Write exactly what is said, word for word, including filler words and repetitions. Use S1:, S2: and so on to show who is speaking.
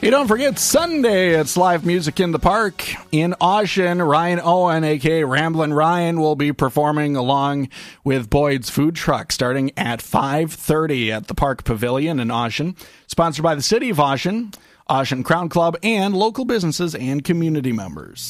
S1: Hey, don't forget, Sunday, it's live music in the park in Ocean. Ryan Owen, a k a. Ramblin' Ryan, will be performing along with Boyd's Food Truck starting at five thirty at the Park Pavilion in Ocean. Sponsored by the City of Ocean, Ocean Crown Club, and local businesses and community members.